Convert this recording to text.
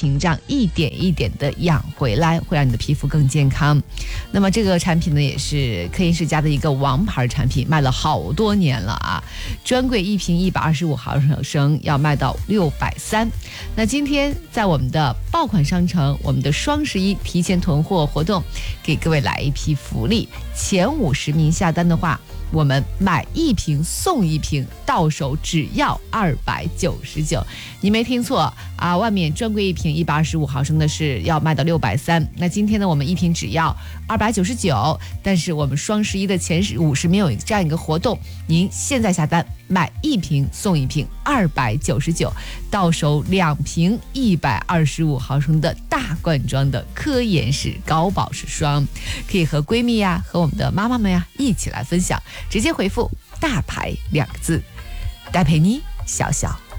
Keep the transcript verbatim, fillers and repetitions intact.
屏这样一点一点的养回来，会让你的皮肤更健康。那么这个产品呢，也是科颜氏家的一个王牌产品，卖了好多年了啊。专柜一瓶一百二十五毫升要卖到六百三。那今天在我们的爆款商城，我们的双十一提前囤货活动，给各位来一批福利，前五十名下单的话，我们买一瓶送一瓶，到手只要二百九十九。你没听错啊，外面专柜一瓶一百二十五毫升的是要卖到六百三，那今天呢，我们一瓶只要二百九十九。但是我们双十一的前五十名有这样一个活动，您现在下单买一瓶送一瓶，二百九十九，到手两瓶一百二十五毫升的大罐装的科颜氏高保湿霜，可以和闺蜜呀、和我们的妈妈们呀一起来分享。直接回复大牌两个字，戴佩妮小小。